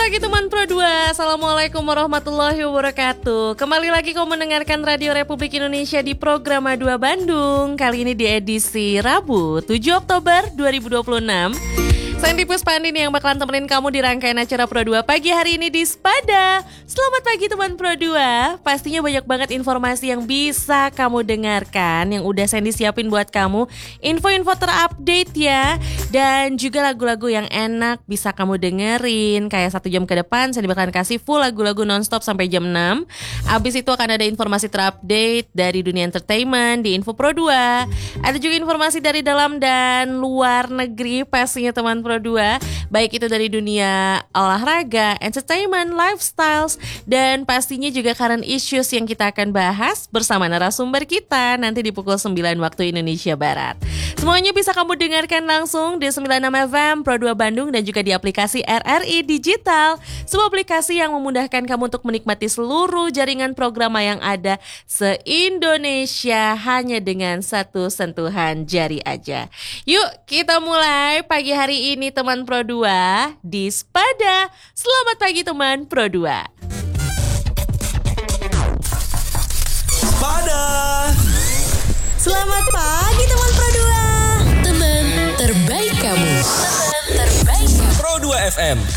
pagi teman Pro 2. Assalamualaikum warahmatullahi wabarakatuh. Kembali lagi kau mendengarkan Radio Republik Indonesia di program A2 Bandung. Kali ini di edisi Rabu 7 Oktober 2026. Sandy Puspandini yang bakalan temenin kamu di rangkaian acara Pro 2 pagi hari ini di Spada. Selamat pagi teman Pro 2. Pastinya banyak banget informasi yang bisa kamu dengarkan, yang udah Sandy siapin buat kamu. Info-info terupdate ya. Dan juga lagu-lagu yang enak bisa kamu dengerin. Kayak 1 jam ke depan Sandy bakalan kasih full lagu-lagu nonstop sampai jam 6. Abis itu akan ada informasi terupdate dari dunia entertainment di Info Pro 2. Ada juga informasi dari dalam dan luar negeri pastinya teman Pro 2, baik itu dari dunia olahraga, entertainment, lifestyles, dan pastinya juga current issues yang kita akan bahas bersama narasumber kita nanti di pukul 9 waktu Indonesia Barat. Semuanya bisa kamu dengarkan langsung di 96 FM Pro 2 Bandung dan juga di aplikasi RRI Digital, sebuah aplikasi yang memudahkan kamu untuk menikmati seluruh jaringan program yang ada se-Indonesia hanya dengan satu sentuhan jari aja. Yuk kita mulai pagi hari ini teman Pro 2 di Spada. Selamat pagi teman Pro 2. Spada. Selamat pagi teman Pro 2. Teman terbaik kamu. Pro 2 FM.